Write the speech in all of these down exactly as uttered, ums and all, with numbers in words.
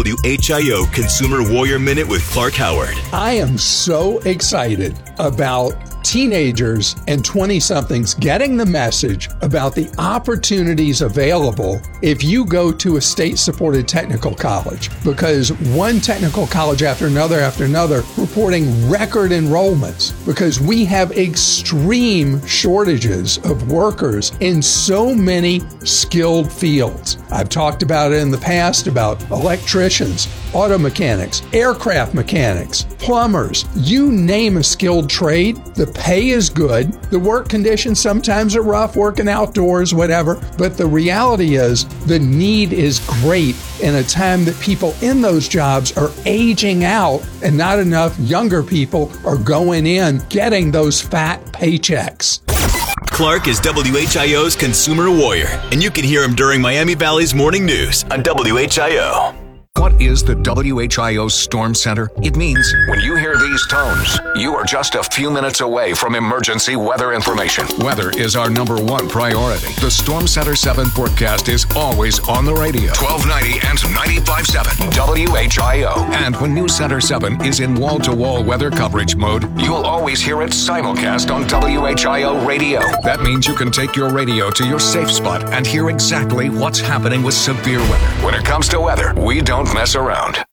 W H I O Consumer Warrior Minute with Clark Howard. I am so excited about teenagers and twenty-somethings getting the message about the opportunities available if you go to a state-supported technical college, because one technical college after another after another reporting record enrollments, because we have extreme shortages of workers in so many skilled fields. I've talked about it in the past about electricians, auto mechanics, aircraft mechanics, plumbers, you name a skilled trade. The pay is good. The work conditions sometimes are rough, working outdoors, whatever. But the reality is the need is great in a time that people in those jobs are aging out and not enough younger people are going in getting those fat paychecks. Clark is W H I O's Consumer Warrior, and you can hear him during Miami Valley's Morning News on W H I O. What is the W H I O Storm Center? It means when you hear these tones, you are just a few minutes away from emergency weather information. Weather is our number one priority. The Storm Center seven forecast is always on the radio. twelve ninety and ninety-five point seven W H I O. And when News Center seven is in wall-to-wall weather coverage mode, you'll always hear it simulcast on W H I O radio. That means you can take your radio to your safe spot and hear exactly what's happening with severe weather. When it comes to weather, we don't mess around.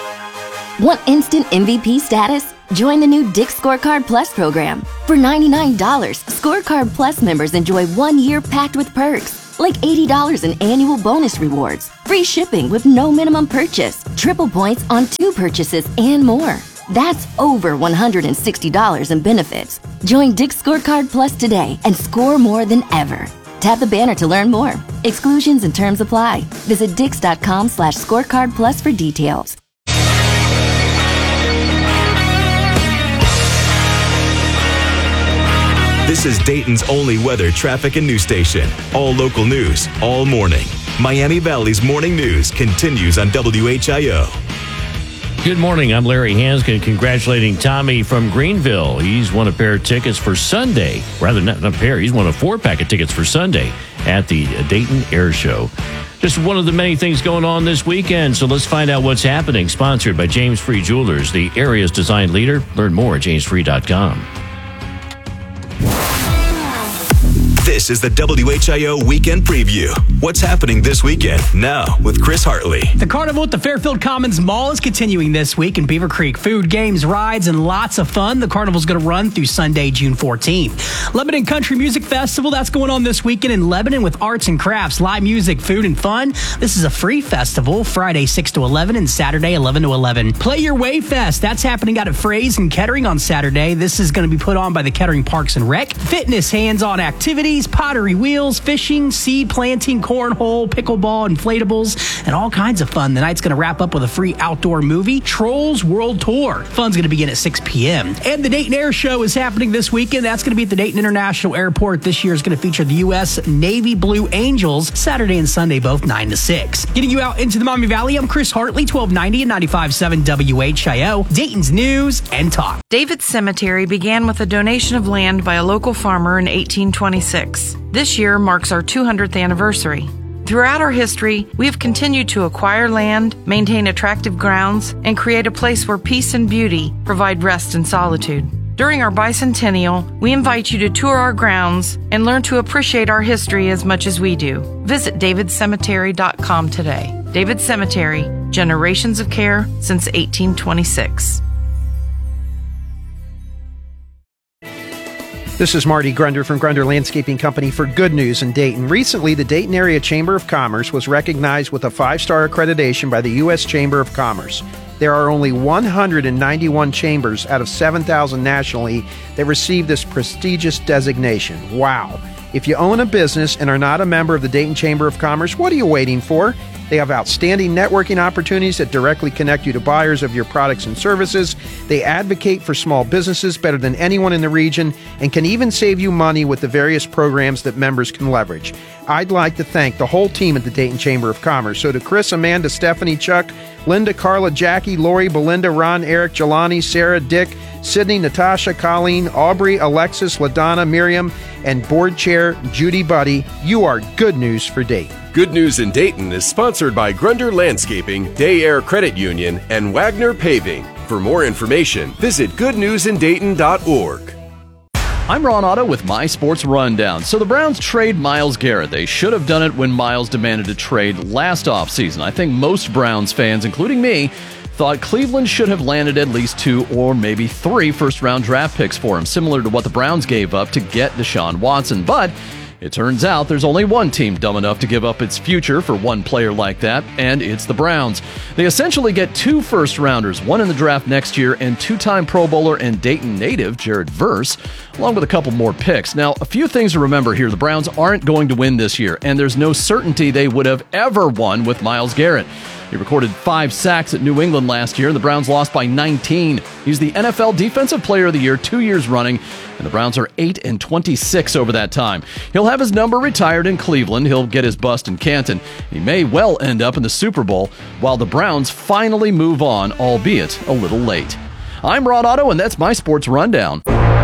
Want instant M V P status? Join the new Dick's Scorecard Plus program. For ninety-nine dollars, Scorecard Plus members enjoy one year packed with perks, like eighty dollars in annual bonus rewards, free shipping with no minimum purchase, triple points on two purchases, and more. That's over one hundred sixty dollars in benefits. Join Dick's Scorecard Plus today and score more than ever. Tap the banner to learn more. Exclusions and terms apply. Visit dix.com slash scorecard plus for details. This is Dayton's only weather, traffic, and news station. All local news, all morning. Miami Valley's Morning News continues on W H I O. Good morning. I'm Larry Hanskin, congratulating Tommy from Greenville. He's won a pair of tickets for Sunday. Rather, not a pair. He's won a four-pack of tickets for Sunday at the Dayton Air Show. Just one of the many things going on this weekend, so let's find out what's happening. Sponsored by James Free Jewelers, the area's design leader. Learn more at james free dot com. This is the W H I O Weekend Preview. What's happening this weekend? Now with Chris Hartley. The carnival at the Fairfield Commons Mall is continuing this week in Beaver Creek. Food, games, rides, and lots of fun. The carnival's going to run through Sunday, June fourteenth. Lebanon Country Music Festival, that's going on this weekend in Lebanon with arts and crafts, live music, food, and fun. This is a free festival, Friday six to eleven and Saturday eleven to eleven. Play Your Way Fest, that's happening out at Fray's in Kettering on Saturday. This is going to be put on by the Kettering Parks and Rec. Fitness, hands-on activities, pottery wheels, fishing, seed planting, cornhole, pickleball, inflatables, and all kinds of fun. The night's going to wrap up with a free outdoor movie, Trolls World Tour. Fun's going to begin at six p.m. And the Dayton Air Show is happening this weekend. That's going to be at the Dayton International Airport. This year is going to feature the U S Navy Blue Angels, Saturday and Sunday, both nine to six. Getting you out into the Miami Valley, I'm Chris Hartley, twelve ninety and ninety-five point seven W H I O, Dayton's News and Talk. David's Cemetery began with a donation of land by a local farmer in eighteen twenty-six. This year marks our two hundredth anniversary. Throughout our history, we have continued to acquire land, maintain attractive grounds, and create a place where peace and beauty provide rest and solitude. During our bicentennial, we invite you to tour our grounds and learn to appreciate our history as much as we do. Visit david cemetery dot com today. David Cemetery, generations of care since eighteen twenty-six. This is Marty Grunder from Grunder Landscaping Company for Good News in Dayton. Recently, the Dayton Area Chamber of Commerce was recognized with a five-star accreditation by the U S Chamber of Commerce. There are only one hundred ninety-one chambers out of seven thousand nationally that receive this prestigious designation. Wow! If you own a business and are not a member of the Dayton Chamber of Commerce, what are you waiting for? They have outstanding networking opportunities that directly connect you to buyers of your products and services. They advocate for small businesses better than anyone in the region and can even save you money with the various programs that members can leverage. I'd like to thank the whole team at the Dayton Chamber of Commerce. So to Chris, Amanda, Stephanie, Chuck, Linda, Carla, Jackie, Lori, Belinda, Ron, Eric, Jelani, Sarah, Dick, Sydney, Natasha, Colleen, Aubrey, Alexis, LaDonna, Miriam, and board chair Judy Buddy. You are good news for Dayton. Good News in Dayton is sponsored by Grunder Landscaping, Day Air Credit Union, and Wagner Paving. For more information, visit good news in dayton dot org. I'm Ron Otto with My Sports Rundown. So the Browns trade Myles Garrett. They should have done it when Myles demanded a trade last offseason. I think most Browns fans, including me, thought Cleveland should have landed at least two or maybe three first-round draft picks for him, similar to what the Browns gave up to get Deshaun Watson. But it turns out there's only one team dumb enough to give up its future for one player like that, and it's the Browns. They essentially get two first-rounders, one in the draft next year, and two-time Pro Bowler and Dayton native Jared Verse, along with a couple more picks. Now, a few things to remember here. The Browns aren't going to win this year, and there's no certainty they would have ever won with Myles Garrett. He recorded five sacks at New England last year, and the Browns lost by nineteen. He's the N F L Defensive Player of the Year two years running, and the Browns are eight and twenty-six over that time. He'll have his number retired in Cleveland. He'll get his bust in Canton. He may well end up in the Super Bowl while the Browns finally move on, albeit a little late. I'm Ron Otto, and that's My Sports Rundown.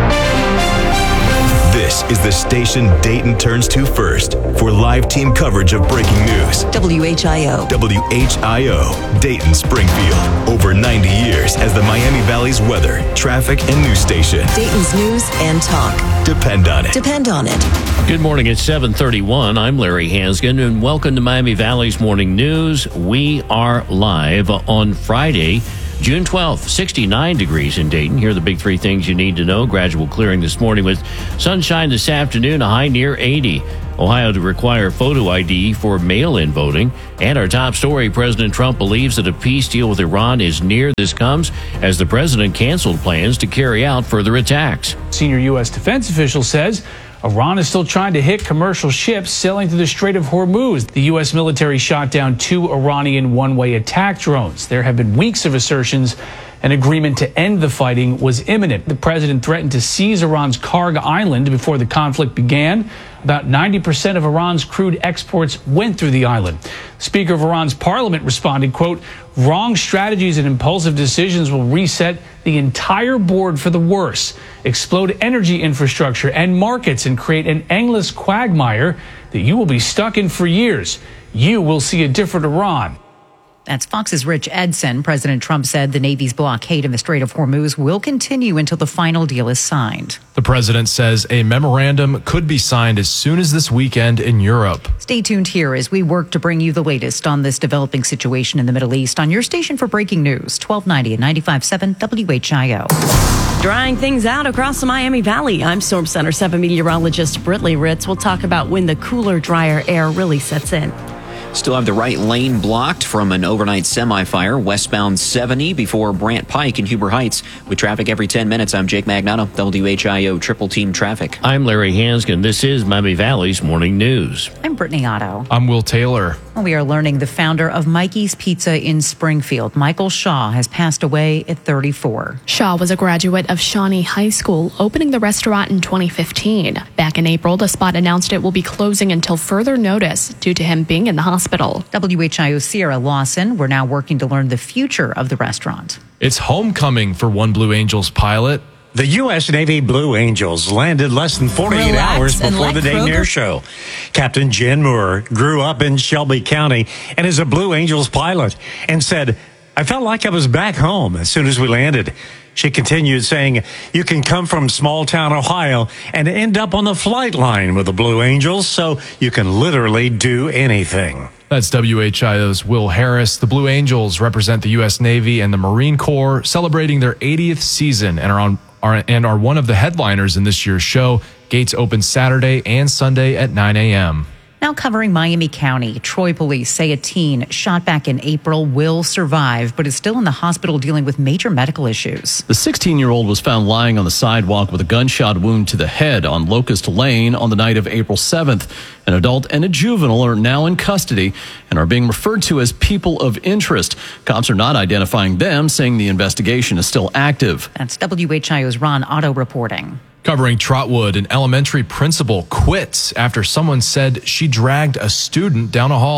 This is the station Dayton turns to first for live team coverage of breaking news. W H I O. W H I O, Dayton Springfield. Over ninety years as the Miami Valley's weather, traffic, and news station. Dayton's news and talk. Depend on it. Depend on it. Good morning. It's seven thirty-one. I'm Larry Hansgen, and welcome to Miami Valley's Morning News. We are live on Friday, June twelfth, sixty-nine degrees in Dayton. Here are the big three things you need to know. Gradual clearing this morning with sunshine this afternoon, a high near eighty. Ohio to require photo I D for mail-in voting. And our top story, President Trump believes that a peace deal with Iran is near. This comes as the president canceled plans to carry out further attacks. Senior U S defense official says Iran is still trying to hit commercial ships sailing through the Strait of Hormuz. The U S military shot down two Iranian one-way attack drones. There have been weeks of assertions an agreement to end the fighting was imminent. The president threatened to seize Iran's Karg Island before the conflict began. About ninety percent of Iran's crude exports went through the island. Speaker of Iran's parliament responded, quote, wrong strategies and impulsive decisions will reset the entire board for the worse, explode energy infrastructure and markets, and create an endless quagmire that you will be stuck in for years. You will see a different Iran. That's Fox's Rich Edson. President Trump said the Navy's blockade in the Strait of Hormuz will continue until the final deal is signed. The president says a memorandum could be signed as soon as this weekend in Europe. Stay tuned here as we work to bring you the latest on this developing situation in the Middle East on your station for breaking news, twelve ninety and ninety-five point seven W H I O. Drying things out across the Miami Valley. I'm Storm Center seven meteorologist Britley Ritz. We'll talk about when the cooler, drier air really sets in. Still have the right lane blocked from an overnight semi-fire westbound seventy before Brant Pike in Huber Heights. With traffic every ten minutes, I'm Jake Magnato, W H I O Triple Team Traffic. I'm Larry Hansgen. This is Miami Valley's Morning News. I'm Brittany Otto. I'm Will Taylor. We are learning the founder of Mikey's Pizza in Springfield, Michael Shaw, has passed away at thirty-four. Shaw was a graduate of Shawnee High School, opening the restaurant in twenty fifteen. Back in April, the spot announced it will be closing until further notice due to him being in the hospital. W H I O's Sierra Lawson, we're now working to learn the future of the restaurant. It's homecoming for One Blue Angels pilot. The U S Navy Blue Angels landed less than forty-eight Relax hours before the Dayton Air Show. Captain Jen Moore grew up in Shelby County and is a Blue Angels pilot and said, I felt like I was back home as soon as we landed. She continued saying, you can come from small town Ohio and end up on the flight line with the Blue Angels, so you can literally do anything. That's W H I O's Will Harris. The Blue Angels represent the U S Navy and the Marine Corps, celebrating their eightieth season and are on are and are one of the headliners in this year's show. Gates open Saturday and Sunday at nine a.m. Now covering Miami County, Troy police say a teen shot back in April will survive, but is still in the hospital dealing with major medical issues. The sixteen-year-old was found lying on the sidewalk with a gunshot wound to the head on Locust Lane on the night of April seventh. An adult and a juvenile are now in custody and are being referred to as people of interest. Cops are not identifying them, saying the investigation is still active. That's W H I O's Ron Otto reporting. Covering Trotwood, an elementary principal quits after someone said she dragged a student down a hall.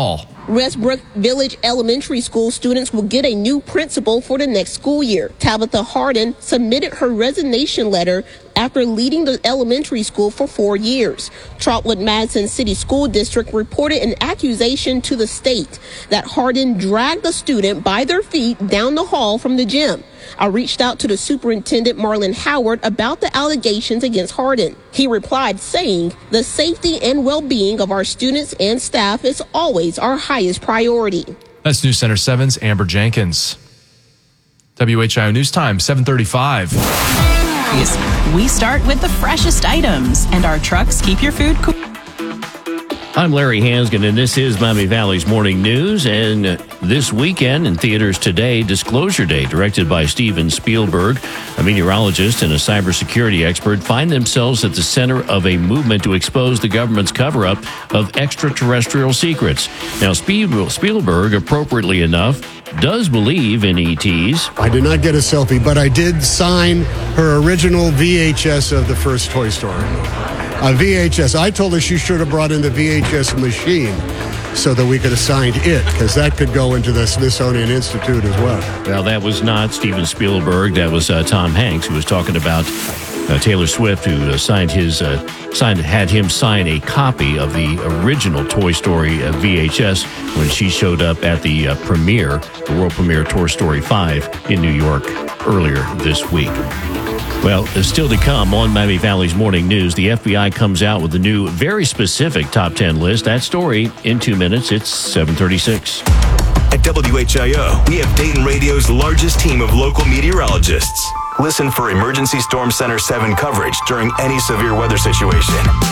Westbrook Village Elementary School students will get a new principal for the next school year. Tabitha Harden submitted her resignation letter after leading the elementary school for four years. Trotwood Madison City School District reported an accusation to the state that Harden dragged a student by their feet down the hall from the gym. I reached out to the superintendent, Marlon Howard, about the allegations against Harden. He replied saying, "The safety and well-being of our students and staff is always our highest priority." That's News Center seven's Amber Jenkins. W H I O News Time, seven thirty-five. We start with the freshest items, and our trucks keep your food cool. I'm Larry Hansgen, and this is Miami Valley's Morning News. And uh, this weekend in theaters today, Disclosure Day, directed by Steven Spielberg, a meteorologist and a cybersecurity expert, find themselves at the center of a movement to expose the government's cover-up of extraterrestrial secrets. Now, Spielberg, appropriately enough, does believe in E Ts. I did not get a selfie, but I did sign her original V H S of the first Toy Story. A V H S. I told her she should have brought in the V H S machine so that we could have signed it, because that could go into the Smithsonian Institute as well. Well, that was not Steven Spielberg. That was uh, Tom Hanks, who was talking about uh, Taylor Swift, who uh, signed his uh, signed had him sign a copy of the original Toy Story uh, V H S when she showed up at the uh, premiere, the world premiere of Toy Story five in New York earlier this week. Well, still to come on Miami Valley's Morning News, the F B I comes out with a new, very specific top ten list. That story in two minutes. It's seven thirty-six. At W H I O, we have Dayton Radio's largest team of local meteorologists. Listen for Emergency Storm Center seven coverage during any severe weather situation.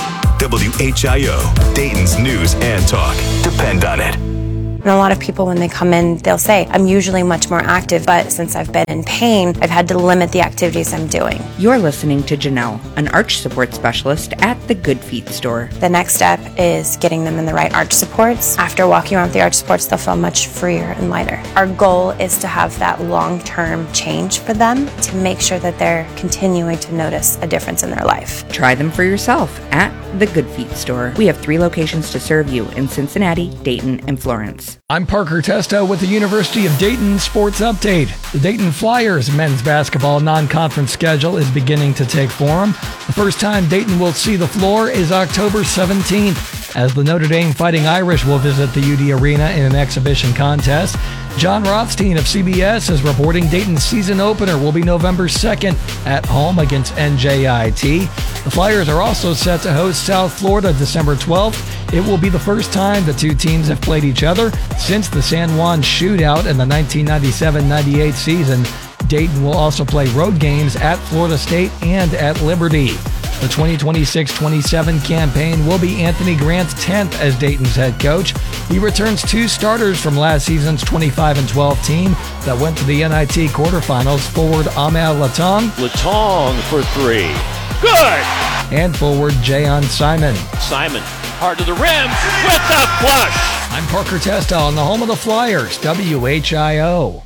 W H I O, Dayton's news and talk. Depend on it. And a lot of people, when they come in, they'll say, I'm usually much more active, but since I've been in pain, I've had to limit the activities I'm doing. You're listening to Janelle, an arch support specialist at the Good Feet store. The next step is getting them in the right arch supports. After walking around with the arch supports, they'll feel much freer and lighter. Our goal is to have that long-term change for them to make sure that they're continuing to notice a difference in their life. Try them for yourself at the Good Feet store. We have three locations to serve you in Cincinnati, Dayton, and Florence. I'm Parker Testa with the University of Dayton Sports Update. The Dayton Flyers men's basketball non-conference schedule is beginning to take form. The first time Dayton will see the floor is October seventeenth, as the Notre Dame Fighting Irish will visit the U D Arena in an exhibition contest. John Rothstein of C B S is reporting Dayton's season opener will be November second at home against N J I T. The Flyers are also set to host South Florida December twelfth. It will be the first time the two teams have played each other since the San Juan shootout in the nineteen ninety-seven ninety-eight season. Dayton will also play road games at Florida State and at Liberty. The twenty twenty-six twenty-seven campaign will be Anthony Grant's tenth as Dayton's head coach. He returns two starters from last season's twenty-five and twelve team that went to the N I T quarterfinals. Forward Amal Latong. Latong for three. Good! And forward Jayon Simon. Simon, hard to the rim with the flush. I'm Parker Testa on the home of the Flyers, W H I O.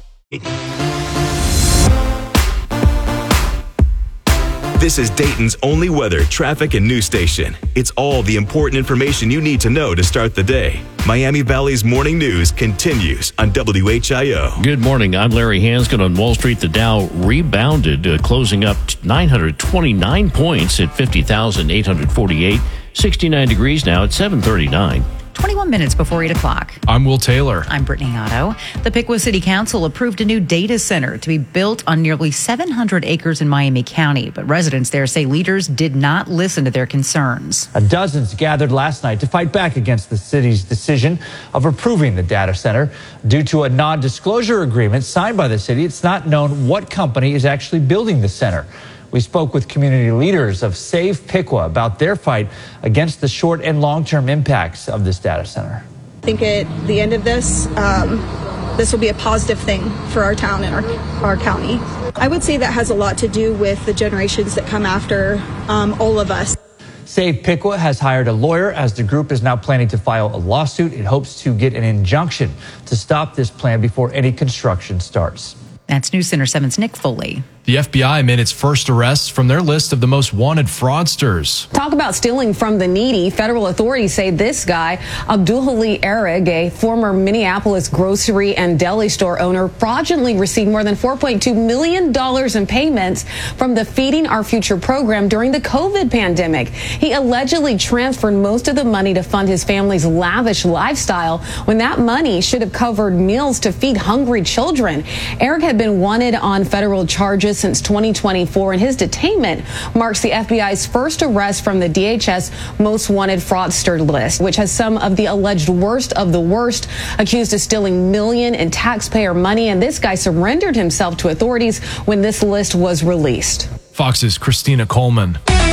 This is Dayton's only weather, traffic, and news station. It's all the important information you need to know to start the day. Miami Valley's Morning News continues on W H I O. Good morning. I'm Larry Hansgen. On Wall Street, the Dow rebounded, uh, closing up nine hundred twenty-nine points at fifty thousand eight hundred forty-eight. sixty-nine degrees now at seven thirty-nine. twenty-one minutes before eight o'clock. I'm Will Taylor. I'm Brittany Otto. The Piqua City Council approved a new data center to be built on nearly seven hundred acres in Miami County, but residents there say leaders did not listen to their concerns. Dozens gathered last night to fight back against the city's decision of approving the data center. Due to a non-disclosure agreement signed by the city, it's not known what company is actually building the center. We spoke with community leaders of Save Piqua about their fight against the short and long-term impacts of this data center. I think at the end of this, um, this will be a positive thing for our town and our, our county. I would say that has a lot to do with the generations that come after um, all of us. Save Piqua has hired a lawyer as the group is now planning to file a lawsuit. It hopes to get an injunction to stop this plan before any construction starts. That's News Center seven's Nick Foley. The F B I made its first arrest from their list of the most wanted fraudsters. Talk about stealing from the needy. Federal authorities say this guy, Abdulhali Arig, a former Minneapolis grocery and deli store owner, fraudulently received more than four point two million dollars in payments from the Feeding Our Future program during the COVID pandemic. He allegedly transferred most of the money to fund his family's lavish lifestyle when that money should have covered meals to feed hungry children. Arig had been wanted on federal charges since twenty twenty-four, and his detainment marks the F B I's first arrest from the D H S Most Wanted Fraudster list, which has some of the alleged worst of the worst, accused of stealing million in taxpayer money. And this guy surrendered himself to authorities when this list was released. Fox's Christina Coleman.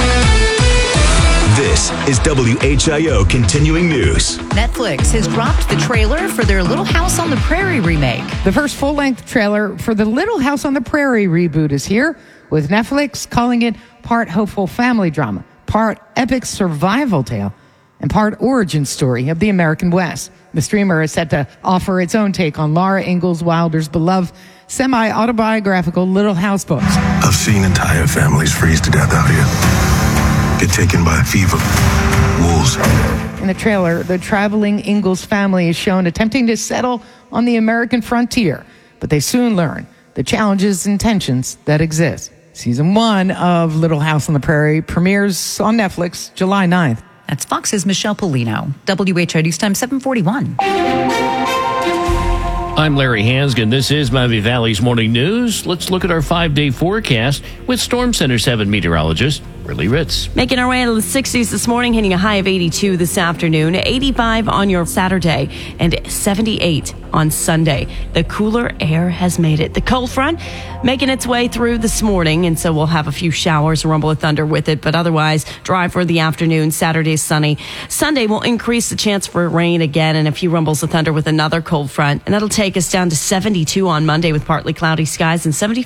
This is W H I O Continuing News. Netflix has dropped the trailer for their Little House on the Prairie remake. The first full-length trailer for the Little House on the Prairie reboot is here, with Netflix calling it part hopeful family drama, part epic survival tale, and part origin story of the American West. The streamer is set to offer its own take on Laura Ingalls Wilder's beloved semi-autobiographical Little House books. I've seen entire families freeze to death out here. Get taken by fever, wolves. In the trailer, the traveling Ingalls family is shown attempting to settle on the American frontier, but they soon learn the challenges and tensions that exist. Season one of Little House on the Prairie premieres on Netflix July ninth. That's Fox's Michelle Polino. W H I O News Time seven forty-one. I'm Larry Hansgen. This is Miami Valley's Morning News. Let's look at our five-day forecast with Storm Center seven meteorologist Ridley Ritz. Making our way into the sixties this morning, hitting a high of eighty-two this afternoon, eighty-five on your Saturday, and seventy-eight on Sunday. The cooler air has made it. The cold front making its way through this morning, and so we'll have a few showers, a rumble of thunder with it, but otherwise dry for the afternoon. Saturday sunny. Sunday will increase the chance for rain again and a few rumbles of thunder with another cold front, and that'll take us down to seventy-two on Monday with partly cloudy skies and seventy